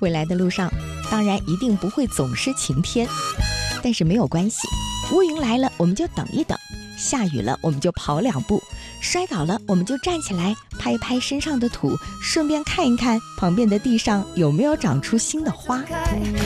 回来的路上，当然一定不会总是晴天，但是没有关系，乌云来了我们就等一等，下雨了我们就跑2步，摔倒了我们就站起来拍一拍身上的土，顺便看一看旁边的地上有没有长出新的花。